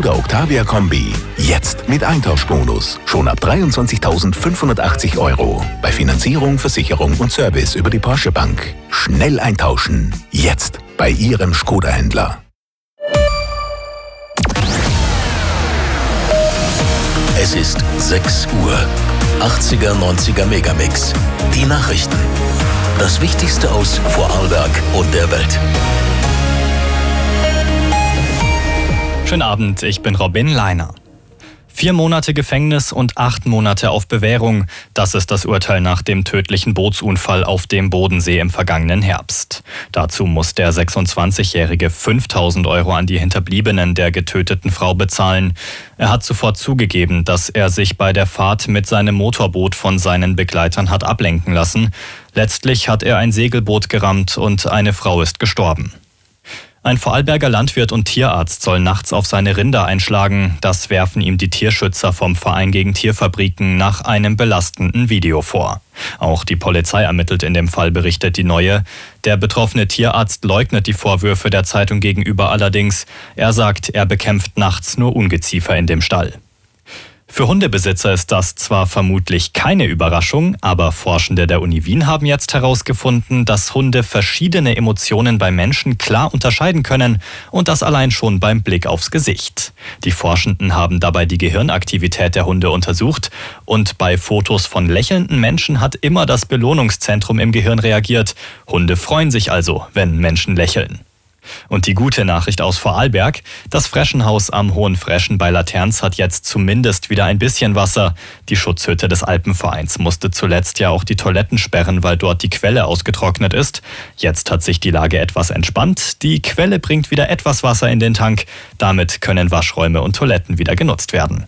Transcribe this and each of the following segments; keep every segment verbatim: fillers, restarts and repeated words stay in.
Skoda Octavia Kombi. Jetzt mit Eintauschbonus. Schon ab dreiundzwanzigtausendfünfhundertachtzig Euro. Bei Finanzierung, Versicherung und Service über die Porsche Bank. Schnell eintauschen. Jetzt bei Ihrem Skoda-Händler. Es ist sechs Uhr. achtziger, neunziger Megamix. Die Nachrichten. Das Wichtigste aus Vorarlberg und der Welt. Schönen Abend, ich bin Robin Leiner. Vier Monate Gefängnis und acht Monate auf Bewährung. Das ist das Urteil nach dem tödlichen Bootsunfall auf dem Bodensee im vergangenen Herbst. Dazu muss der sechsundzwanzigjährige fünftausend Euro an die Hinterbliebenen der getöteten Frau bezahlen. Er hat zuvor zugegeben, dass er sich bei der Fahrt mit seinem Motorboot von seinen Begleitern hat ablenken lassen. Letztlich hat er ein Segelboot gerammt und eine Frau ist gestorben. Ein Vorarlberger Landwirt und Tierarzt soll nachts auf seine Rinder einschlagen. Das werfen ihm die Tierschützer vom Verein gegen Tierfabriken nach einem belastenden Video vor. Auch die Polizei ermittelt in dem Fall, berichtet die Neue. Der betroffene Tierarzt leugnet die Vorwürfe der Zeitung gegenüber allerdings. Er sagt, er bekämpft nachts nur Ungeziefer in dem Stall. Für Hundebesitzer ist das zwar vermutlich keine Überraschung, aber Forschende der Uni Wien haben jetzt herausgefunden, dass Hunde verschiedene Emotionen bei Menschen klar unterscheiden können und das allein schon beim Blick aufs Gesicht. Die Forschenden haben dabei die Gehirnaktivität der Hunde untersucht und bei Fotos von lächelnden Menschen hat immer das Belohnungszentrum im Gehirn reagiert. Hunde freuen sich also, wenn Menschen lächeln. Und die gute Nachricht aus Vorarlberg: Das Freschenhaus am Hohen Freschen bei Laterns hat jetzt zumindest wieder ein bisschen Wasser. Die Schutzhütte des Alpenvereins musste zuletzt ja auch die Toiletten sperren, weil dort die Quelle ausgetrocknet ist. Jetzt hat sich die Lage etwas entspannt. Die Quelle bringt wieder etwas Wasser in den Tank. Damit können Waschräume und Toiletten wieder genutzt werden.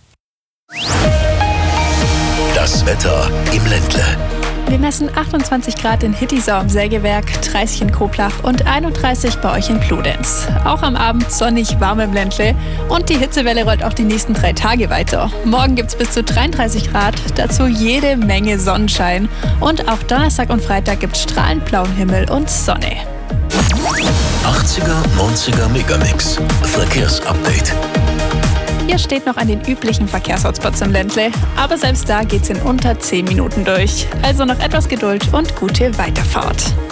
Das Wetter im Ländle. Wir messen achtundzwanzig Grad in Hittisau am Sägewerk, dreißig in Koblach und einunddreißig bei euch in Bludenz. Auch am Abend sonnig warm im Ländle und die Hitzewelle rollt auch die nächsten drei Tage weiter. Morgen gibt's bis zu dreiunddreißig Grad, dazu jede Menge Sonnenschein. Und auch Donnerstag und Freitag gibt's strahlend blauen Himmel und Sonne. achtziger, neunziger Megamix. Verkehrsupdate. Ihr steht noch an den üblichen Verkehrshotspots im Ländle, aber selbst da geht's in unter zehn Minuten durch. Also noch etwas Geduld und gute Weiterfahrt.